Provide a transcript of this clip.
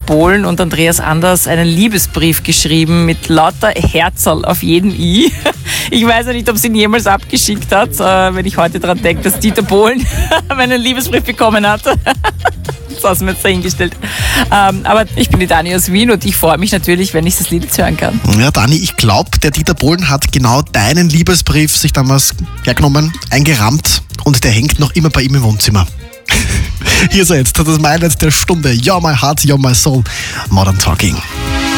Bohlen und Andreas Anders einen Liebesbrief geschrieben mit lauter Herzerl auf jeden I. Ich weiß ja nicht, ob sie ihn jemals abgeschickt hat, wenn ich heute daran denke, dass Dieter Bohlen meinen Liebesbrief bekommen hat. Das hast du mir jetzt dahingestellt. Aber ich bin die Dani aus Wien und ich freue mich natürlich, wenn ich das Lied jetzt hören kann. Ja, Dani, ich glaube, der Dieter Bohlen hat genau deinen Liebesbrief sich damals hergenommen, eingerammt und der hängt noch immer bei ihm im Wohnzimmer. Hier ist er jetzt, das Highlight der Stunde. You're my heart, you're my soul. Modern Talking.